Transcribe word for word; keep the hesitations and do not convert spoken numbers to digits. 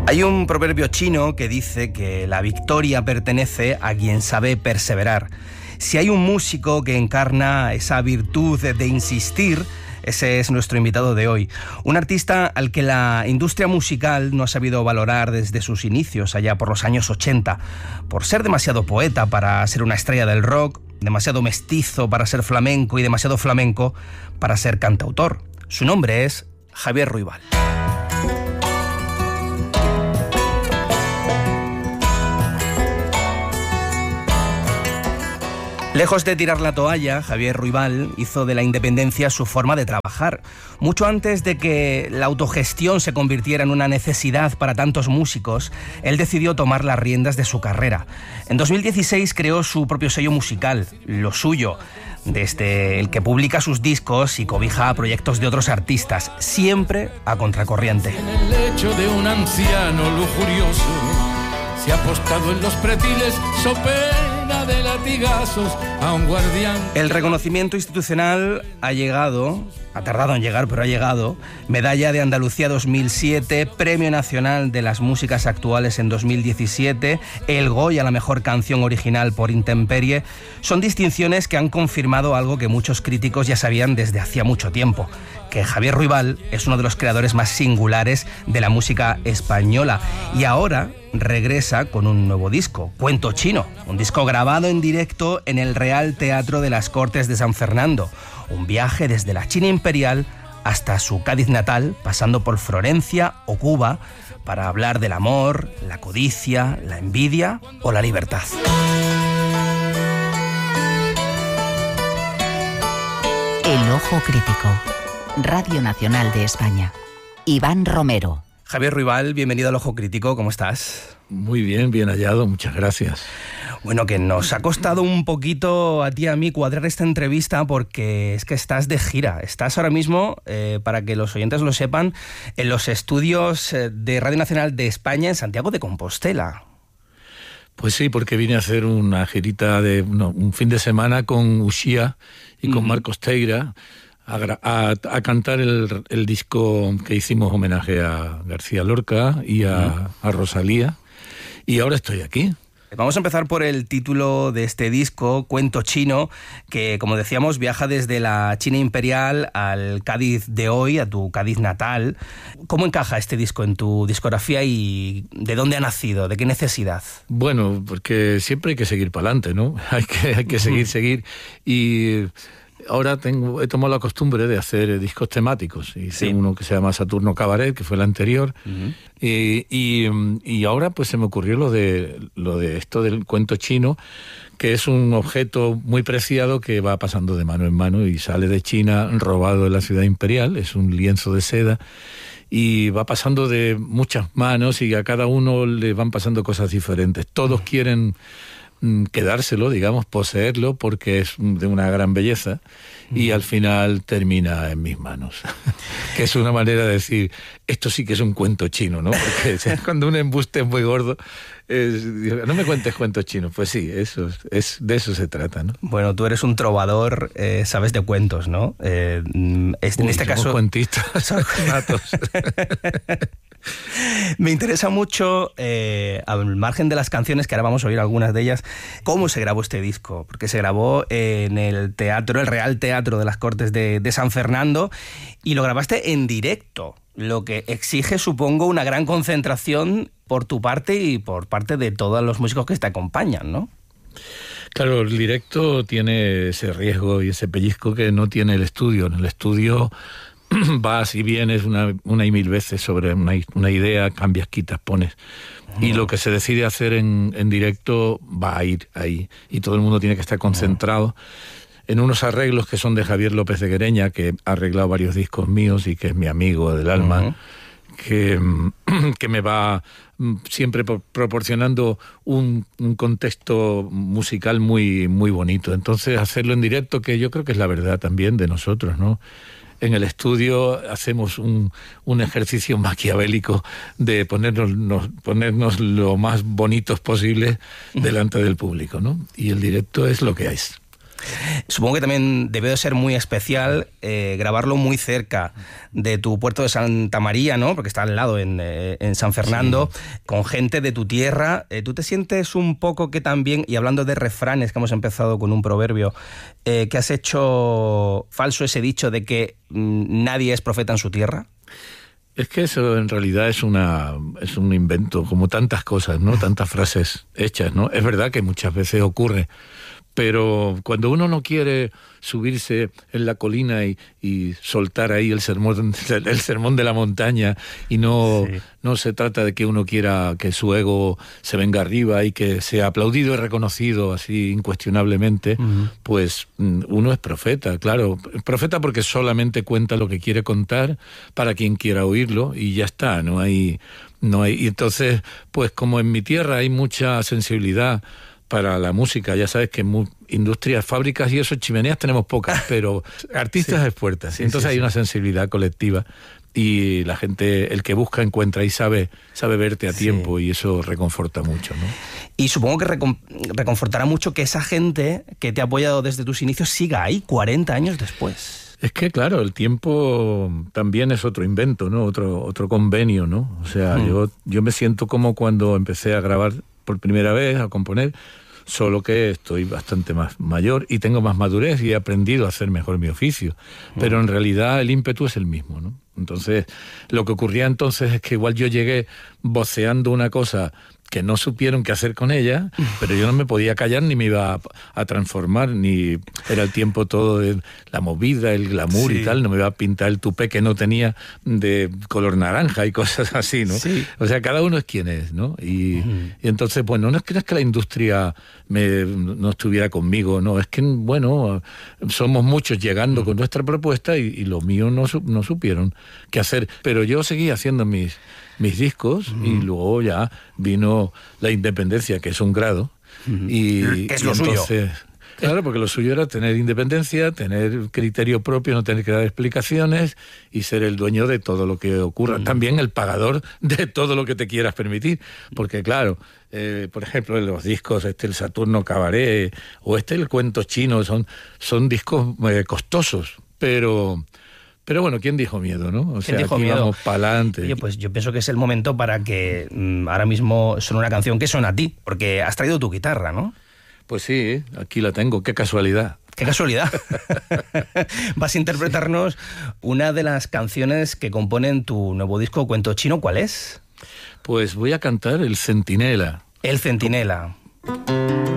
Hay un proverbio chino que dice que la victoria pertenece a quien sabe perseverar. Si hay un músico que encarna esa virtud de insistir, ese es nuestro invitado de hoy. Un artista al que la industria musical no ha sabido valorar desde sus inicios, allá por los años ochenta, por ser demasiado poeta para ser una estrella del rock, demasiado mestizo para ser flamenco y demasiado flamenco para ser cantautor. Su nombre es Javier Ruibal. Lejos de tirar la toalla, Javier Ruibal hizo de la independencia su forma de trabajar. Mucho antes de que la autogestión se convirtiera en una necesidad para tantos músicos, él decidió tomar las riendas de su carrera. En dos mil dieciséis creó su propio sello musical, Lo Suyo, desde el que publica sus discos y cobija a proyectos de otros artistas, siempre a contracorriente. En el lecho de un anciano lujurioso se ha apostado en los pretiles so pena de latigazos a un guardián. El reconocimiento institucional ha llegado, ha tardado en llegar, pero ha llegado. Medalla de Andalucía dos mil siete, Premio Nacional de las Músicas Actuales en dos mil diecisiete, el Goya a la mejor canción original por Intemperie. Son distinciones que han confirmado algo que muchos críticos ya sabían desde hacía mucho tiempo, que Javier Ruibal es uno de los creadores más singulares de la música española. Y ahora regresa con un nuevo disco, Cuento Chino, un disco grabado en directo en el Real Teatro de las Cortes de San Fernando. Un viaje desde la China imperial hasta su Cádiz natal, pasando por Florencia o Cuba, para hablar del amor, la codicia, la envidia o la libertad. El Ojo Crítico. Radio Nacional de España. Iván Romero. Javier Ruibal, bienvenido al Ojo Crítico, ¿cómo estás? Muy bien, bien hallado, muchas gracias. Bueno, que nos ha costado un poquito a ti y a mí cuadrar esta entrevista porque es que estás de gira. Estás ahora mismo, eh, para que los oyentes lo sepan, en los estudios de Radio Nacional de España en Santiago de Compostela. Pues sí, porque vine a hacer una girita de no, un fin de semana con Uxía y con uh-huh. Marcos Teira a, a, a cantar el, el disco que hicimos homenaje a García Lorca y a, uh-huh. a Rosalía. Y ahora estoy aquí. Vamos a empezar por el título de este disco, Cuento Chino, que, como decíamos, viaja desde la China imperial al Cádiz de hoy, a tu Cádiz natal. ¿Cómo encaja este disco en tu discografía y de dónde ha nacido? ¿De qué necesidad? Bueno, porque siempre hay que seguir para adelante, ¿no? Hay que, hay que seguir, seguir. Y ahora tengo, he tomado la costumbre de hacer discos temáticos. Hice sí. uno que se llama Saturno Cabaret, que fue el anterior. Uh-huh. Y, y, y ahora pues se me ocurrió lo de, lo de esto del cuento chino, que es un objeto muy preciado que va pasando de mano en mano y sale de China robado de la ciudad imperial. Es un lienzo de seda y va pasando de muchas manos y a cada uno le van pasando cosas diferentes. Todos uh-huh. quieren quedárselo, digamos, poseerlo, porque es de una gran belleza y al final termina en mis manos. Que es una manera de decir, esto sí que es un cuento chino, ¿no? Porque cuando un embuste es muy gordo, es, no me cuentes cuentos chinos. Pues sí, eso es, de eso se trata, ¿no? Bueno, tú eres un trovador, eh, sabes de cuentos, ¿no? Eh, es, Uy, en este caso... cuentistas, natos. Me interesa mucho, eh, al margen de las canciones, que ahora vamos a oír algunas de ellas, cómo se grabó este disco, porque se grabó en el teatro, el Real Teatro de las Cortes de, de San Fernando, y lo grabaste en directo, lo que exige, supongo, una gran concentración por tu parte y por parte de todos los músicos que te acompañan, ¿no? Claro, el directo tiene ese riesgo y ese pellizco que no tiene el estudio. En el estudio vas y vienes una, una y mil veces sobre una, una idea, cambias, quitas, pones. Y lo que se decide hacer en, en directo va a ir ahí. Y todo el mundo tiene que estar concentrado en unos arreglos que son de Javier López de Guereña, que ha arreglado varios discos míos y que es mi amigo del alma, uh-huh. que, que me va siempre proporcionando un, un contexto musical muy, muy bonito. Entonces, hacerlo en directo, que yo creo que es la verdad también de nosotros, ¿no? En el estudio hacemos un, un ejercicio maquiavélico de ponernos, nos, ponernos lo más bonitos posible delante del público, ¿no? Y el directo es lo que es. Supongo que también debió de ser muy especial eh, grabarlo muy cerca de tu puerto de Santa María, ¿no? Porque está al lado, en, eh, en San Fernando, sí. Con gente de tu tierra. Eh, ¿Tú te sientes un poco que también, y hablando de refranes, que hemos empezado con un proverbio, eh, que has hecho falso ese dicho de que mmm, nadie es profeta en su tierra? Es que eso en realidad es una es un invento, como tantas cosas, ¿no? Tantas frases hechas, ¿no? Es verdad que muchas veces ocurre, pero cuando uno no quiere subirse en la colina y, y soltar ahí el sermón, el sermón de la montaña, y no, sí. no se trata de que uno quiera que su ego se venga arriba y que sea aplaudido y reconocido así incuestionablemente, uh-huh. pues uno es profeta, claro. Profeta porque solamente cuenta lo que quiere contar para quien quiera oírlo y ya está, no hay... no hay y entonces, pues como en mi tierra hay mucha sensibilidad para la música, ya sabes que mu- industrias, fábricas y eso, chimeneas tenemos pocas, pero artistas sí. es fuerte, ¿sí? Entonces sí, sí, hay sí. una sensibilidad colectiva y la gente, el que busca encuentra y sabe sabe verte a sí. tiempo, y eso reconforta mucho, ¿no? Y supongo que recon- reconfortará mucho que esa gente que te ha apoyado desde tus inicios siga ahí cuarenta años después. Es que, claro, el tiempo también es otro invento, ¿no? Otro otro convenio, ¿no? O sea, mm. yo yo me siento como cuando empecé a grabar por primera vez, a componer, solo que estoy bastante más mayor y tengo más madurez y he aprendido a hacer mejor mi oficio. Pero en realidad el ímpetu es el mismo, ¿no? Entonces, lo que ocurría entonces es que igual yo llegué voceando una cosa que no supieron qué hacer con ella, pero yo no me podía callar ni me iba a, a transformar, ni era el tiempo todo de la movida, el glamour sí. y tal, no me iba a pintar el tupé que no tenía de color naranja y cosas así, ¿no? Sí. O sea, cada uno es quien es, ¿no? Y, uh-huh. y entonces, bueno, no es que, no es que la industria me, no estuviera conmigo, no, es que, bueno, somos muchos llegando uh-huh. con nuestra propuesta y, y los míos no, no supieron qué hacer, pero yo seguí haciendo mis... mis discos uh-huh. y luego ya vino la independencia, que es un grado, uh-huh. y que es lo y entonces, suyo. Claro, porque lo suyo era tener independencia, tener criterio propio, no tener que dar explicaciones y ser el dueño de todo lo que ocurra. Uh-huh. También el pagador de todo lo que te quieras permitir, porque claro, eh, por ejemplo, en los discos, este el Saturno Cabaret o este el Cuento Chino, son, son discos eh, costosos, pero... Pero bueno, ¿quién dijo miedo, no? O sea, dijo aquí miedo? Vamos para adelante. Oye, pues yo pienso que es el momento para que mmm, ahora mismo suene una canción que suena a ti, porque has traído tu guitarra, ¿no? Pues sí, aquí la tengo, qué casualidad. ¡Qué casualidad! Vas a interpretarnos una de las canciones que componen tu nuevo disco Cuento Chino, ¿cuál es? Pues voy a cantar El Centinela. El Centinela.